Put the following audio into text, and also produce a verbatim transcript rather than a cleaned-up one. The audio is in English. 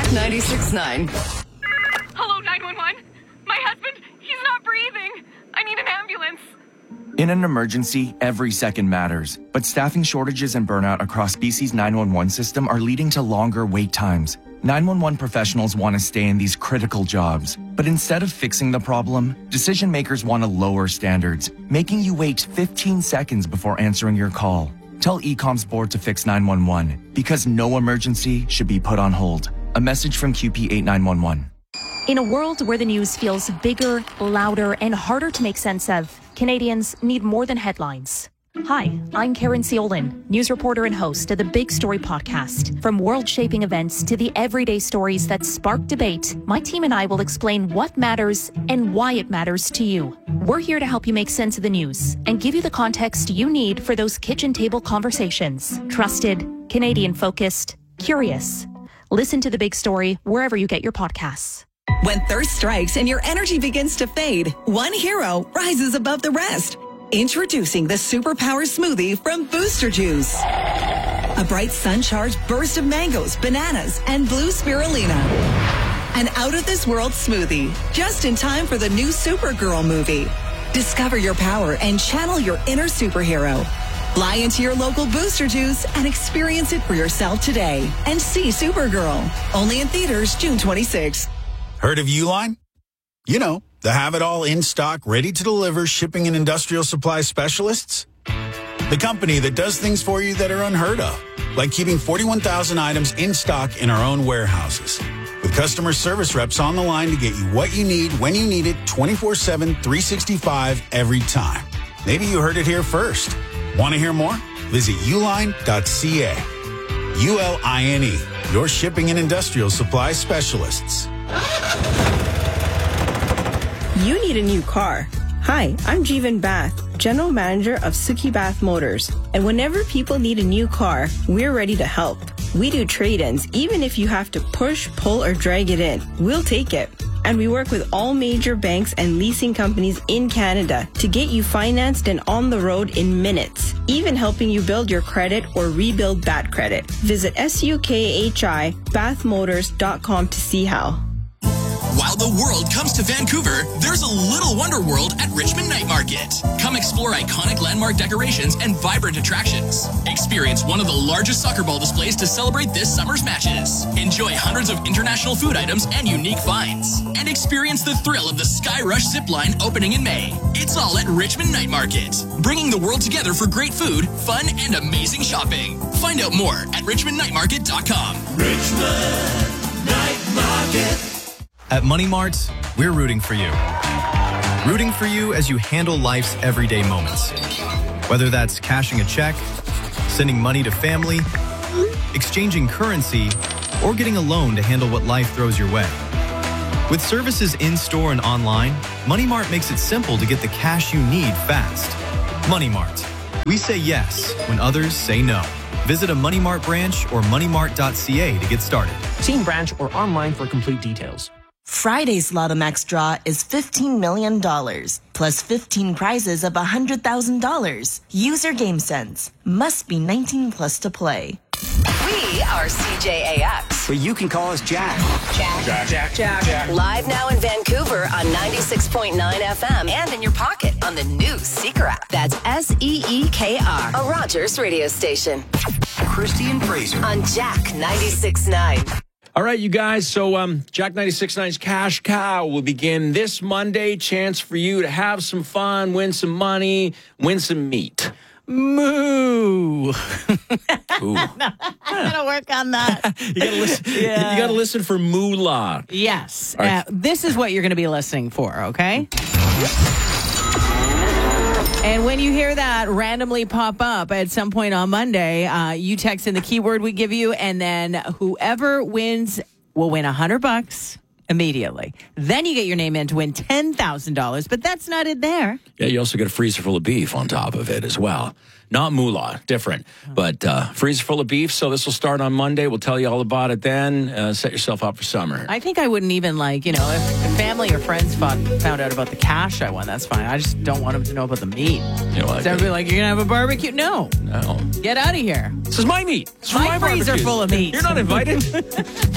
Jack ninety-six point nine. Hello, nine one one. My husband, he's not breathing. I need an ambulance. In an emergency, every second matters. But staffing shortages and burnout across B C's nine one one system are leading to longer wait times. nine one one professionals want to stay in these critical jobs. But instead of fixing the problem, decision makers want to lower standards, making you wait fifteen seconds before answering your call. Tell E COM's board to fix nine one one, because no emergency should be put on hold. A message from Q P eight nine one one. In a world where the news feels bigger, louder, and harder to make sense of, Canadians need more than headlines. Hi, I'm Karen Seolin, news reporter and host of the Big Story podcast. From world-shaping events to the everyday stories that spark debate, my team and I will explain what matters and why it matters to you. We're here to help you make sense of the news and give you the context you need for those kitchen table conversations. Trusted, Canadian-focused, curious. Listen to The Big Story wherever you get your podcasts. When thirst strikes and your energy begins to fade, one hero rises above the rest. Introducing the Superpower Smoothie from Booster Juice. A bright sun-charged burst of mangoes, bananas, and blue spirulina. An out-of-this-world smoothie, just in time for the new Supergirl movie. Discover your power and channel your inner superhero. Fly into your local Booster Juice and experience it for yourself today. And see Supergirl. Only in theaters June twenty-sixth. Heard of Uline? You know, the have-it-all in-stock, ready-to-deliver shipping and industrial supply specialists. The company that does things for you that are unheard of, like keeping forty-one thousand items in stock in our own warehouses. With customer service reps on the line to get you what you need when you need it twenty-four seven, three sixty-five every time. Maybe you heard it here first. Want to hear more? Visit uline dot c a. U L I N E, your shipping and industrial supply specialists. You need a new car. Hi, I'm Jeevan Bath, General Manager of Suki Bath Motors. And whenever people need a new car, we're ready to help. We do trade-ins, even if you have to push, pull, or drag it in. We'll take it. And we work with all major banks and leasing companies in Canada to get you financed and on the road in minutes, even helping you build your credit or rebuild bad credit. Visit suki bath motors dot com to see how. While the world comes to Vancouver, there's a little wonder world at Richmond Night Market. Come explore iconic landmark decorations and vibrant attractions. Experience one of the largest soccer ball displays to celebrate this summer's matches. Enjoy hundreds of international food items and unique finds. And experience the thrill of the Sky Rush zipline opening in May. It's all at Richmond Night Market, bringing the world together for great food, fun, and amazing shopping. Find out more at richmond night market dot com. Richmond Night Market. At Money Mart, we're rooting for you. Rooting for you as you handle life's everyday moments. Whether that's cashing a check, sending money to family, exchanging currency, or getting a loan to handle what life throws your way. With services in-store and online, Money Mart makes it simple to get the cash you need fast. Money Mart. We say yes when others say no. Visit a Money Mart branch or money mart dot c a to get started. See in branch or online for complete details. Friday's Lotto Max draw is fifteen million dollars, plus fifteen prizes of one hundred thousand dollars. User game sense. Must be nineteen plus to play. We are C J A X. But you can call us Jack. Jack. Jack. Jack. Jack. Jack. Live now in Vancouver on ninety-six point nine F M and in your pocket on the new Seeker app. That's S E E K R, a Rogers radio station. Christy and Fraser on Jack ninety-six point nine. All right, you guys. So um, Jack ninety-six point nine's Cash Cow will begin this Monday. Chance for you to have some fun, win some money, win some meat. Moo. Ooh. I'm gonna work on that. you gotta listen. Yeah. You gotta listen for moolah. Yes. Right. Uh, this is what you're gonna be listening for. Okay. And when you hear that randomly pop up at some point on Monday, uh, you text in the keyword we give you, and then whoever wins will win a hundred bucks immediately. Then you get your name in to win ten thousand dollars, but that's not it there. Yeah, you also get a freezer full of beef on top of it as well. Not moolah, different, but uh, freezer full of beef. So this will start on Monday. We'll tell you all about it then. Uh, set yourself up for summer. I think I wouldn't even like, you know, if family or friends found, found out about the cash I won, that's fine. I just don't want them to know about the meat. You know, so everybody like, you're going to have a barbecue? No. No. Get out of here. This is my meat. This is my my freezer barbecue. full of meat. You're not invited.